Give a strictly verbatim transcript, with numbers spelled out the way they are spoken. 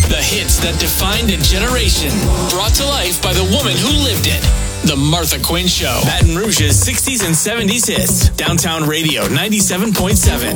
The hits that defined a generation. Brought to life by the woman who lived it. The Martha Quinn Show. Baton Rouge's sixties and seventies hits. Downtown Radio ninety-seven point seven.